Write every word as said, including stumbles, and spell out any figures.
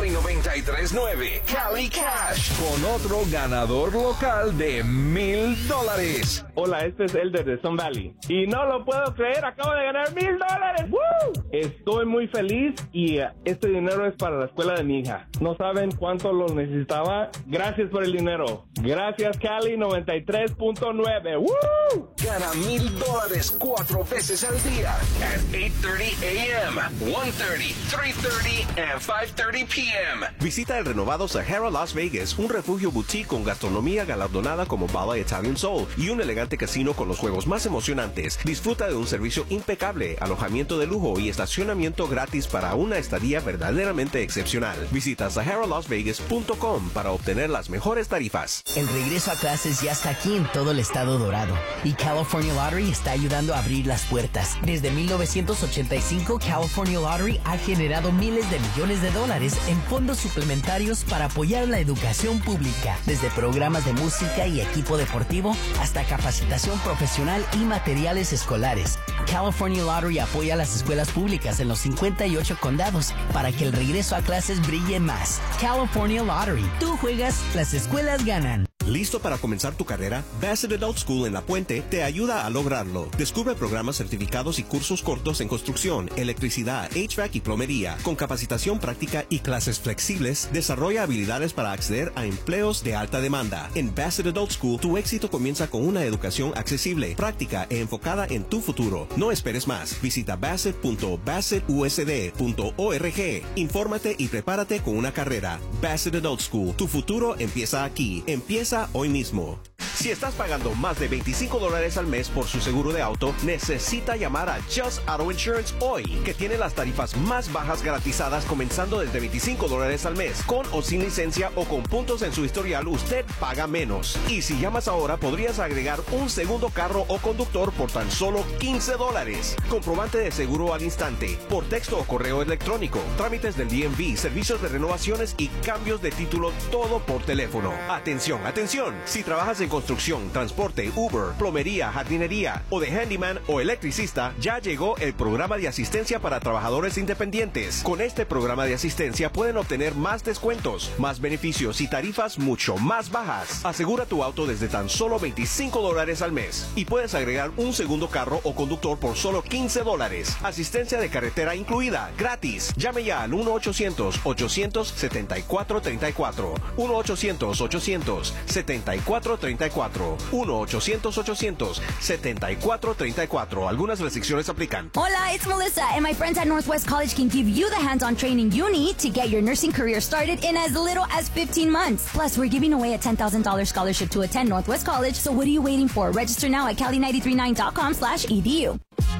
Cali noventa y tres punto nueve, Cali Cash, con otro ganador local de mil dólares. Hola, este es Elder de Sun Valley. Y no lo puedo creer, acabo de ganar mil dólares. ¡Woo! Estoy muy feliz y uh, este dinero es para la escuela de mi hija. No saben cuánto lo necesitaba. Gracias por el dinero. Gracias, Cali noventa y tres punto nueve. ¡Woo! Gana mil dólares cuatro veces al día. At eight thirty a m, one thirty, three thirty, and five thirty p m Visita el renovado Sahara Las Vegas, un refugio boutique con gastronomía galardonada como Bala Italian Soul y un elegante casino con los juegos más emocionantes. Disfruta de un servicio impecable, alojamiento de lujo y estacionamiento gratis para una estadía verdaderamente excepcional. Visita sahara las vegas punto com para obtener las mejores tarifas. El regreso a clases ya está aquí en todo el estado dorado y California Lottery está ayudando a abrir las puertas. Desde mil novecientos ochenta y cinco, California Lottery ha generado miles de millones de dólares en fondos suplementarios para apoyar la educación pública, desde programas de música y equipo deportivo hasta capacitación profesional y materiales escolares. California Lottery apoya a las escuelas públicas en los cincuenta y ocho condados para que el regreso a clases brille más. California Lottery. Tú juegas, las escuelas ganan. ¿Listo para comenzar tu carrera? Bassett Adult School en La Puente te ayuda a lograrlo. Descubre programas certificados y cursos cortos en construcción, electricidad, H V A C y plomería. Con capacitación práctica y clases flexibles, desarrolla habilidades para acceder a empleos de alta demanda. En Bassett Adult School, tu éxito comienza con una educación accesible, práctica e enfocada en tu futuro. No esperes más. Visita bassett punto bassett u s d punto org. Infórmate y prepárate con una carrera. Bassett Adult School. Tu futuro empieza aquí. Empieza hoy mismo. Si estás pagando más de veinticinco dólares al mes por su seguro de auto, necesita llamar a Just Auto Insurance hoy, que tiene las tarifas más bajas garantizadas comenzando desde veinticinco dólares al mes. Con o sin licencia o con puntos en su historial, usted paga menos. Y si llamas ahora, podrías agregar un segundo carro o conductor por tan solo quince dólares. Comprobante de seguro al instante, por texto o correo electrónico, trámites del D M V, servicios de renovaciones y cambios de título, todo por teléfono. Atención, atención. Si trabajas en construcción, transporte, Uber, plomería, jardinería o de handyman o electricista, ya llegó el programa de asistencia para trabajadores independientes. Con este programa de asistencia pueden obtener más descuentos, más beneficios y tarifas mucho más bajas. Asegura tu auto desde tan solo veinticinco dólares al mes y puedes agregar un segundo carro o conductor por solo quince dólares. Asistencia de carretera incluida, gratis. Llame ya al uno ochocientos, ochocientos, setenta y cuatro treinta y cuatro. uno ochocientos, ochocientos, setenta y cuatro treinta y cuatro. uno ochocientos, ochocientos, setenta y cuatro treinta y cuatro. Algunas restricciones aplican. Hola, it's Melissa, and my friends at Northwest College can give you the hands-on training you need to get your nursing career started in as little as fifteen months. Plus, we're giving away a ten thousand dollars scholarship to attend Northwest College, so what are you waiting for? Register now at cali nine three nine dot com slash edu.